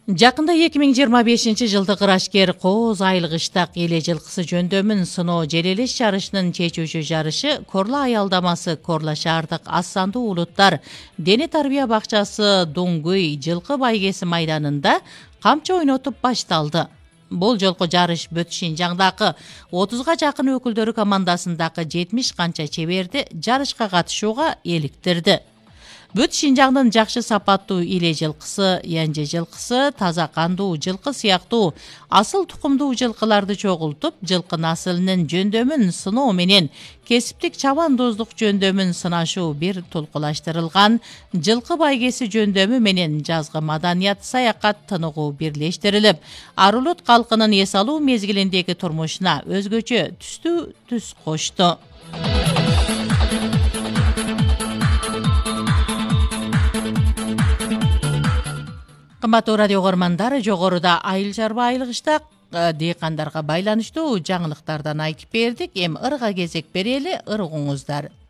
Жакында 2025 Кырашкер Кооз айлык ыштак эле жылкысы жөндөмүн сыноо желелеш жарышынын чечүүчү жарышы Корла аялдамасы Корла шаардык аз сандуу улуттар дене тарбия бакчасы Дуңгүй жылкы байгеси майданында камчы ойнотуп башталды. Бул жолку жарыш Бүт Шинжаңдагы 30га жакын өкүлдөрү командасындагы 70 канча чеберди жарышка катышууга эликтирди. Бүт Шинжаңдын жакшы сапаттуу иле жылкысы, янже жылкысы, таза кандуу жылкы сыяктуу асыл тукумдуу жылкыларды чогултуп, жылкы насылынын жөндөмүн сыноо менен кесиптик чабандоздук жөндөмүн сынашуу бир толкулаштырылган, жылкы байгеси жөндөмү менен жазгы маданият саякат тыныгуу бирлештирилип, Арулут калкынын эс алуу мезгилиндеги турмушуна өзгөчө түстүү түс кошту. Кымбаттуу радио көрмандар, жогоруда айыл чарба айлык ыштак дыйкандарга байланыштуу жаңылыктардан айтып бердик. Эми ырга кезек берели, ыргыңыздар.